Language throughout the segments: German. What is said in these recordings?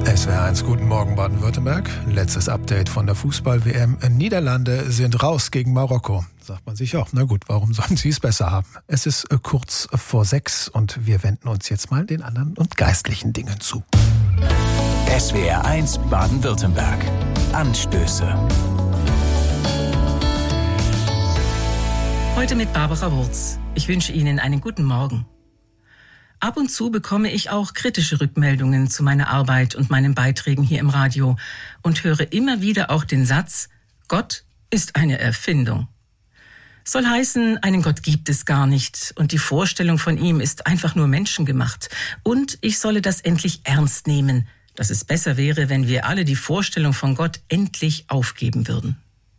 SWR1, guten Morgen Baden-Württemberg. Letztes Update von der Fußball-WM. Niederlande sind raus gegen Marokko. Sagt man sich auch, na gut, warum sollen sie es besser haben? Es ist kurz vor 6 und wir wenden uns jetzt mal den anderen und geistlichen Dingen zu. SWR1 Baden-Württemberg. Anstöße. Heute mit Barbara Wurz. Ich wünsche Ihnen einen guten Morgen. Ab und zu bekomme ich auch kritische Rückmeldungen zu meiner Arbeit und meinen Beiträgen hier im Radio und höre immer wieder auch den Satz, Gott ist eine Erfindung. Soll heißen, einen Gott gibt es gar nicht und die Vorstellung von ihm ist einfach nur menschengemacht. Und ich solle das endlich ernst nehmen, dass es besser wäre, wenn wir alle die Vorstellung von Gott endlich aufgeben würden.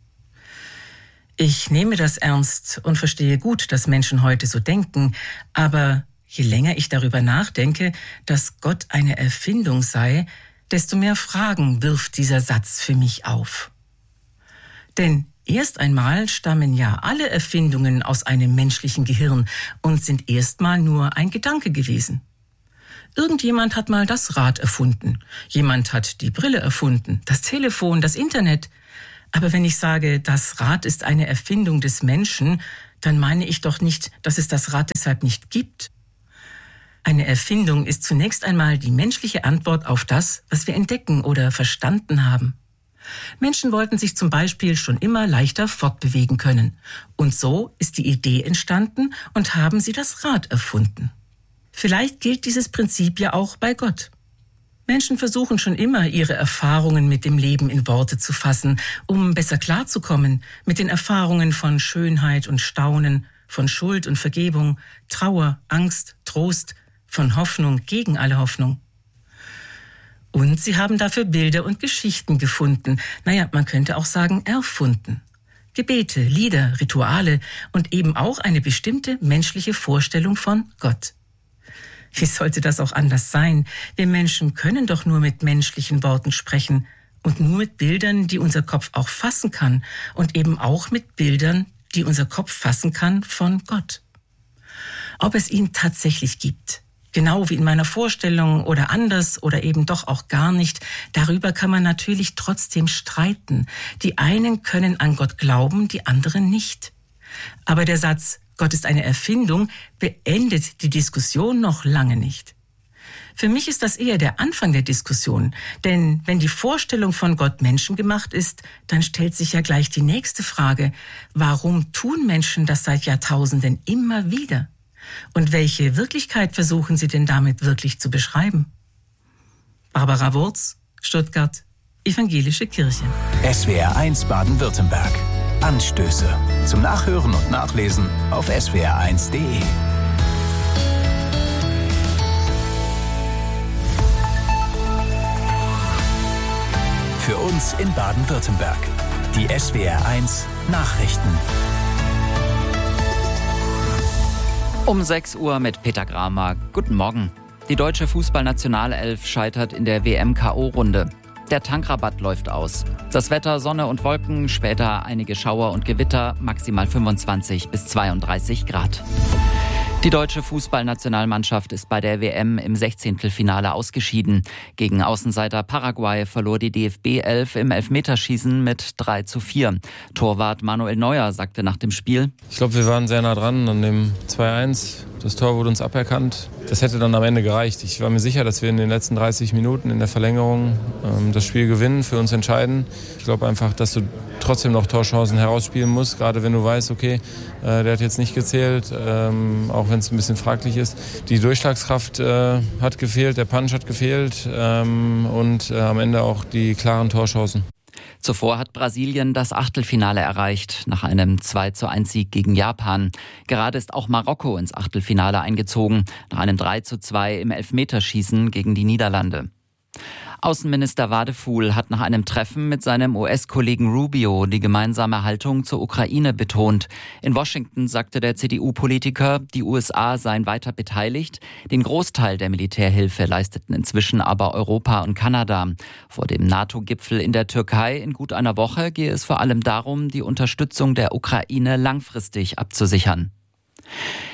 Ich nehme das ernst und verstehe gut, dass Menschen heute so denken, aber je länger ich darüber nachdenke, dass Gott eine Erfindung sei, desto mehr Fragen wirft dieser Satz für mich auf. Denn erst einmal stammen ja alle Erfindungen aus einem menschlichen Gehirn und sind erstmal nur ein Gedanke gewesen. Irgendjemand hat mal das Rad erfunden, jemand hat die Brille erfunden, das Telefon, das Internet. Aber wenn ich sage, das Rad ist eine Erfindung des Menschen, dann meine ich doch nicht, dass es das Rad deshalb nicht gibt. Eine Erfindung ist zunächst einmal die menschliche Antwort auf das, was wir entdecken oder verstanden haben. Menschen wollten sich zum Beispiel schon immer leichter fortbewegen können. Und so ist die Idee entstanden und haben sie das Rad erfunden. Vielleicht gilt dieses Prinzip ja auch bei Gott. Menschen versuchen schon immer, ihre Erfahrungen mit dem Leben in Worte zu fassen, um besser klarzukommen mit den Erfahrungen von Schönheit und Staunen, von Schuld und Vergebung, Trauer, Angst, Trost, von Hoffnung gegen alle Hoffnung. Und sie haben dafür Bilder und Geschichten gefunden. Man könnte auch sagen erfunden. Gebete, Lieder, Rituale und eben auch eine bestimmte menschliche Vorstellung von Gott. Wie sollte das auch anders sein? Wir Menschen können doch nur mit menschlichen Worten sprechen und nur mit Bildern, die unser Kopf auch fassen kann und eben auch mit Bildern, die unser Kopf fassen kann von Gott. Ob es ihn tatsächlich gibt, genau wie in meiner Vorstellung oder anders oder eben doch auch gar nicht, darüber kann man natürlich trotzdem streiten. Die einen können an Gott glauben, die anderen nicht. Aber der Satz, Gott ist eine Erfindung, beendet die Diskussion noch lange nicht. Für mich ist das eher der Anfang der Diskussion, denn wenn die Vorstellung von Gott menschengemacht ist, dann stellt sich ja gleich die nächste Frage, warum tun Menschen das seit Jahrtausenden immer wieder? Und welche Wirklichkeit versuchen sie denn damit wirklich zu beschreiben? Barbara Wurz, Stuttgart, Evangelische Kirche. SWR1 Baden-Württemberg. Anstöße. Zum Nachhören und Nachlesen auf swr1.de. Für uns in Baden-Württemberg. Die SWR1 Nachrichten. Um 6 Uhr mit Peter Gramer. Guten Morgen. Die deutsche Fußballnationalelf scheitert in der WM-KO-Runde. Der Tankrabatt läuft aus. Das Wetter Sonne und Wolken, später einige Schauer und Gewitter, maximal 25 bis 32 Grad. Die deutsche Fußballnationalmannschaft ist bei der WM im 16. ausgeschieden. Gegen Außenseiter Paraguay verlor die DFB 11 im Elfmeterschießen mit 3:4. Torwart Manuel Neuer sagte nach dem Spiel: Ich glaube, wir waren sehr nah dran an dem 2:1. Das Tor wurde uns aberkannt. Das hätte dann am Ende gereicht. Ich war mir sicher, dass wir in den letzten 30 Minuten in der Verlängerung das Spiel gewinnen, für uns entscheiden. Ich glaube einfach, dass du trotzdem noch Torchancen herausspielen musst, gerade wenn du weißt, okay, der hat jetzt nicht gezählt, auch wenn es ein bisschen fraglich ist. Die Durchschlagskraft hat gefehlt, der Punch hat gefehlt und am Ende auch die klaren Torchancen. Zuvor hat Brasilien das Achtelfinale erreicht, nach einem 2:1-Sieg gegen Japan. Gerade ist auch Marokko ins Achtelfinale eingezogen, nach einem 3:2 im Elfmeterschießen gegen die Niederlande. Außenminister Wadefuhl hat nach einem Treffen mit seinem US-Kollegen Rubio die gemeinsame Haltung zur Ukraine betont. In Washington sagte der CDU-Politiker, die USA seien weiter beteiligt. Den Großteil der Militärhilfe leisteten inzwischen aber Europa und Kanada. Vor dem NATO-Gipfel in der Türkei in gut einer Woche gehe es vor allem darum, die Unterstützung der Ukraine langfristig abzusichern.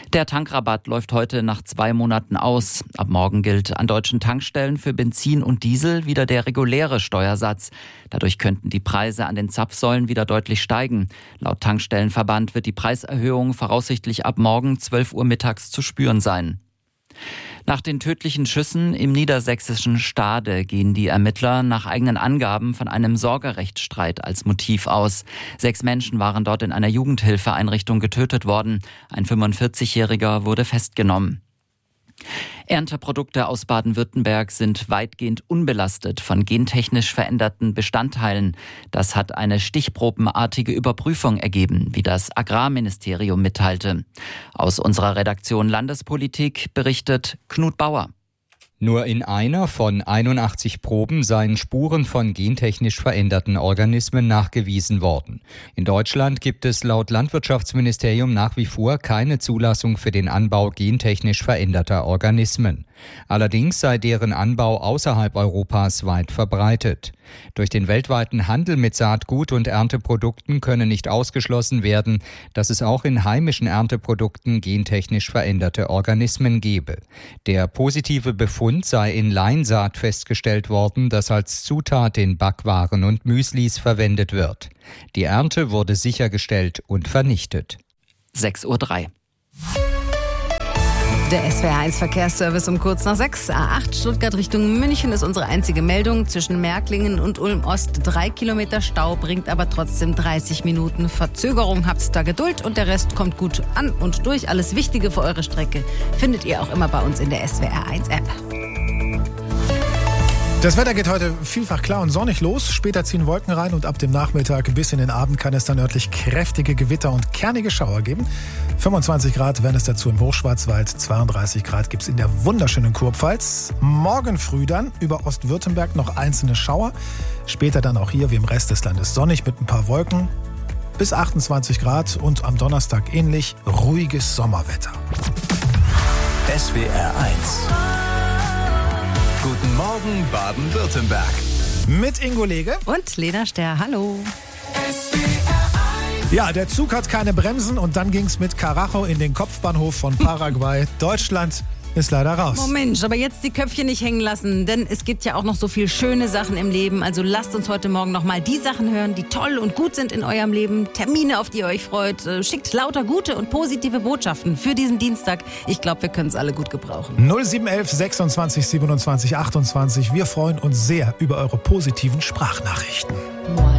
Der Tankrabatt läuft heute nach 2 Monaten aus. Ab morgen gilt an deutschen Tankstellen für Benzin und Diesel wieder der reguläre Steuersatz. Dadurch könnten die Preise an den Zapfsäulen wieder deutlich steigen. Laut Tankstellenverband wird die Preiserhöhung voraussichtlich ab morgen 12 Uhr mittags zu spüren sein. Nach den tödlichen Schüssen im niedersächsischen Stade gehen die Ermittler nach eigenen Angaben von einem Sorgerechtsstreit als Motiv aus. 6 Menschen waren dort in einer Jugendhilfeeinrichtung getötet worden. Ein 45-Jähriger wurde festgenommen. Ernteprodukte aus Baden-Württemberg sind weitgehend unbelastet von gentechnisch veränderten Bestandteilen. Das hat eine stichprobenartige Überprüfung ergeben, wie das Agrarministerium mitteilte. Aus unserer Redaktion Landespolitik berichtet Knut Bauer. Nur in einer von 81 Proben seien Spuren von gentechnisch veränderten Organismen nachgewiesen worden. In Deutschland gibt es laut Landwirtschaftsministerium nach wie vor keine Zulassung für den Anbau gentechnisch veränderter Organismen. Allerdings sei deren Anbau außerhalb Europas weit verbreitet. Durch den weltweiten Handel mit Saatgut und Ernteprodukten könne nicht ausgeschlossen werden, dass es auch in heimischen Ernteprodukten gentechnisch veränderte Organismen gebe. Der positive Befund sei in Leinsaat festgestellt worden, das als Zutat in Backwaren und Müslis verwendet wird. Die Ernte wurde sichergestellt und vernichtet. 6:03 Uhr. Der SWR1-Verkehrsservice um kurz nach 6. A8 Stuttgart Richtung München ist unsere einzige Meldung. Zwischen Märklingen und Ulm-Ost 3 Kilometer Stau, bringt aber trotzdem 30 Minuten Verzögerung. Habt da Geduld und der Rest kommt gut an und durch. Alles Wichtige für eure Strecke findet ihr auch immer bei uns in der SWR1-App. Das Wetter geht heute vielfach klar und sonnig los. Später ziehen Wolken rein und ab dem Nachmittag bis in den Abend kann es dann örtlich kräftige Gewitter und kernige Schauer geben. 25 Grad werden es dazu im Hochschwarzwald, 32 Grad gibt es in der wunderschönen Kurpfalz. Morgen früh dann über Ostwürttemberg noch einzelne Schauer. Später dann auch hier wie im Rest des Landes sonnig mit ein paar Wolken. Bis 28 Grad und am Donnerstag ähnlich ruhiges Sommerwetter. SWR 1. Guten Morgen Baden-Württemberg. Mit Ingo Lege Und Lena Sterr, hallo. Ja, der Zug hat keine Bremsen und dann ging's mit Carajo in den Kopfbahnhof von Paraguay. Deutschland ist leider raus. Mensch, aber jetzt die Köpfchen nicht hängen lassen, denn es gibt ja auch noch so viel schöne Sachen im Leben. Also lasst uns heute Morgen noch mal die Sachen hören, die toll und gut sind in eurem Leben. Termine, auf die ihr euch freut. Schickt lauter gute und positive Botschaften für diesen Dienstag. Ich glaube, wir können es alle gut gebrauchen. 0711 26 27 28. Wir freuen uns sehr über eure positiven Sprachnachrichten.